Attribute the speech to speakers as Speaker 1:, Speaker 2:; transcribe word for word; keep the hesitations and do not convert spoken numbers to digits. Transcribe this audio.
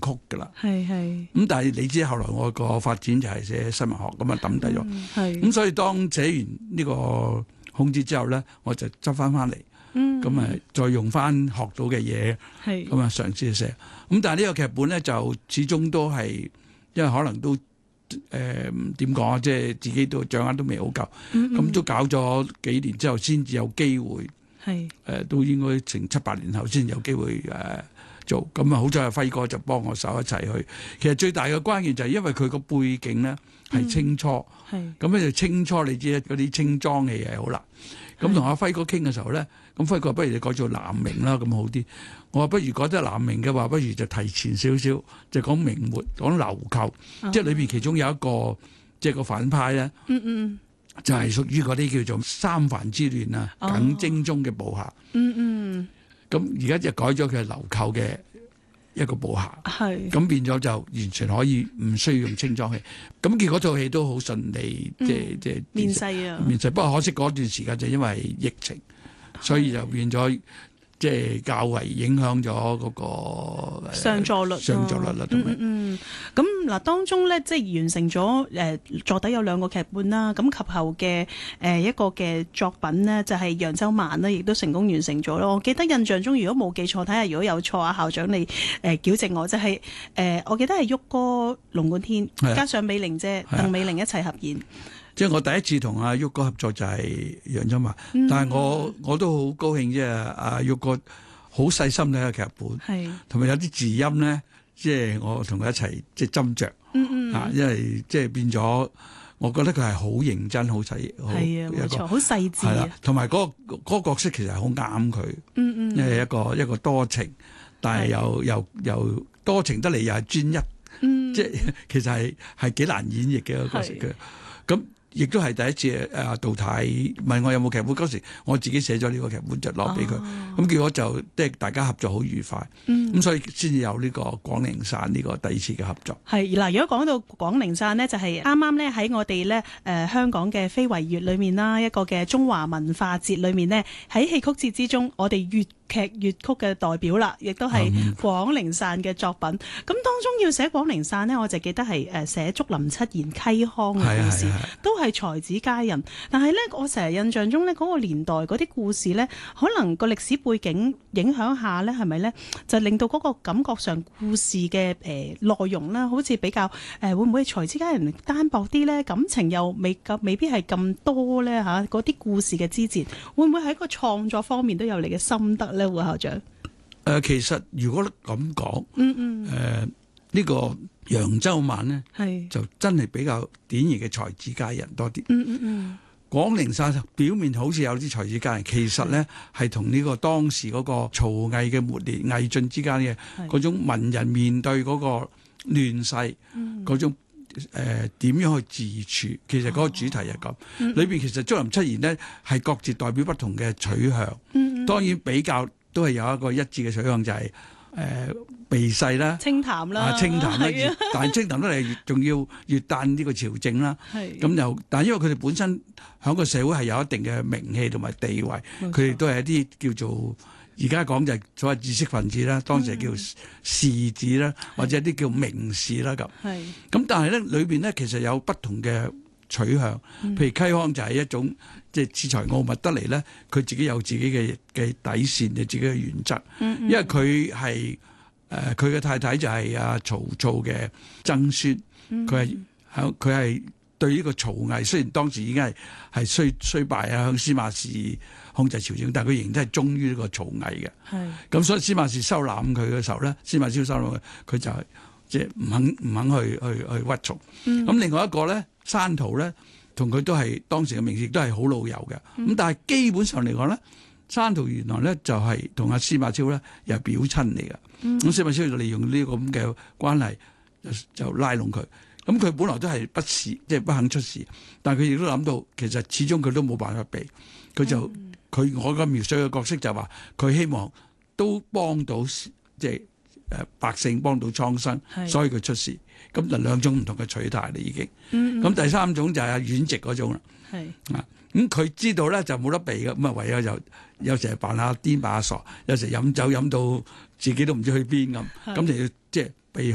Speaker 1: 曲噶啦。
Speaker 2: 係係。
Speaker 1: 咁但係你知後來我個發展就係寫新聞學咁啊，抌低咗。
Speaker 2: 係。
Speaker 1: 咁所以當寫完呢個孔子之後咧，我就執翻翻嚟。咁啊，再用翻學到嘅嘢，咁啊嘗試去寫。咁但係呢個劇本咧，就始終都係，因為可能都誒點講啊，即係自己都掌握都未好夠。咁、嗯嗯、都搞咗幾年之後，先至有機會。係誒、呃，都應該成七八年後先有機會誒、呃、做。咁啊，好彩阿輝哥就幫我手一齊去。其實最大嘅關鍵就係因為佢個背景咧係清初，咁咧就清初你知嗰啲清裝戲係好難。咁同阿輝哥傾嘅時候咧，咁輝哥不如你改做南明啦，咁好啲。我話不如改得南明嘅話，不如就提前少少，就講明末，講流寇，哦、即係裏邊其中有一個即係個反派咧，嗯嗯，就係屬於嗰啲叫做三藩之亂啊，耿精忠嘅部下，嗯嗯。咁而家就改咗佢係流寇嘅一個部下，係咁變咗就完全可以唔需要用清裝戲。咁結果套戲都好順利，即係即係面世啊！面世，不過可惜嗰段時間就因為疫情，所以就變咗即係較為影響咗嗰個
Speaker 2: 上座率、
Speaker 1: 上座率啦。
Speaker 2: 嗯嗯，咁嗱當中咧，即係完成咗誒座底有兩個劇本啦。咁及後嘅誒一個嘅作品呢，就係揚州慢啦，亦都成功完成咗咯。我記得印象中，如果冇記錯，睇下如果有錯啊，校長你誒矯正我，就係、是、誒、呃、我記得係旭哥龍貫天加上美玲姐鄧美玲一齊合演。
Speaker 1: 即係我第一次同阿旭哥合作就係揚州慢，嗯、但係我我都好高興，即係阿旭哥好細心睇個劇本，同埋有啲字音咧，即係我同佢一齊即係斟酌，嗯嗯啊，因為即係變咗，我覺得佢係好認真、好細，係啊，冇錯，好細緻啊，同埋嗰個嗰、嗰個角色其實係好啱佢，嗯嗯，因為一個一個多情，但係又又又多情得嚟又係專一，嗯、即係其實係係幾難演繹嘅一個角色嘅，咁。亦都係第一次誒，杜太問我有冇劇本，嗰時我自己寫咗呢個劇本就攞俾佢，咁、哦、結果就即係大家合作好愉快，咁、嗯、所以先至有呢個廣陵散呢個第二次嘅合作。係嗱，如果講到廣陵散呢，就係啱啱咧喺我哋咧誒香港嘅非遺月裏面啦，一個嘅中華文化節裏面呢，喺戲曲節之中，我哋粵劇粵曲嘅代表啦，亦都係廣陵散嘅作品。咁、嗯、當中要寫廣陵散呢，我就記得係誒寫竹林七賢溪康嘅故事，都係才子佳人。但係呢，我成日印象中呢，嗰個年代嗰啲故事呢，可能個歷史背景影響下呢，係咪呢？就令到嗰個感覺上故事嘅誒內容呢，好似比較誒、呃、會唔會才子佳人單薄啲呢？感情又未未必係咁多呢？嚇、啊。嗰啲故事嘅枝節，會唔會喺個創作方面都有你嘅心得呢？胡校長，誒、呃，其實如果咁講，嗯嗯，誒、呃，呢、這個揚州慢呢，係就真係比較典型嘅才子佳人多啲。嗯嗯嗯，廣陵散表面好似有啲才子佳人，其實呢係同呢個當時嗰個曹魏嘅末年魏晉之間嘅嗰種文人面對嗰個亂世嗰、嗯、種。誒、呃、點樣去自處？其實嗰個主題係咁，裏、哦、邊其實竹林七賢呢係各自代表不同嘅取向。嗯嗯，當然比較都係有一個一致嘅取向，就係、是、誒、呃、避世啦、清談啦、啊、清談啦。但係清談得嚟仲要越旦呢個朝政啦。係咁又，但係因為佢哋本身喺個社會係有一定嘅名氣同埋地位，佢哋都係一啲叫做。而家講就係所謂知識分子啦，當時係叫士子啦，或者啲叫名士啦咁。係咁，但係咧裏邊咧其實有不同嘅取向，譬如溪康就係一種即係恃才傲物得嚟咧，佢自己有自己嘅嘅底線，有自己嘅原則。嗯嗯，因為佢係誒佢嘅太太就係阿曹操嘅曾孫，佢係響佢係對呢個曹魏，雖然當時已經係係衰衰敗啊，向司馬氏控制朝政，但係佢仍然都係忠於呢個曹魏嘅。係咁，所以司馬氏收攬佢嘅時候咧，司馬昭收攬佢，佢就係即係唔肯唔肯去去去屈從。咁、嗯、另外一個咧，山圖咧，同佢都係當時嘅名士，都係好老友嘅。咁、嗯、但係基本上嚟講咧，山圖原來咧就係同阿司馬昭咧又係表親嚟嘅。咁、嗯、司馬昭就利用呢個咁嘅關係就，就拉攏佢。咁佢本來都係不事，即係不肯出事，但係佢亦都諗到，其實始終佢都冇辦法避，佢就佢、嗯、我嘅描述嘅角色就話，佢希望都幫到即係誒百姓，幫到蒼生，所以佢出事。咁就兩種唔同嘅取態啦，已經。咁、嗯、第三種就係阿阮籍嗰種啦。啊，咁佢知道咧就冇得避嘅，咁啊唯有就有時係扮下癲扮下傻，有時飲酒飲到自己都唔知去邊咁，咁就要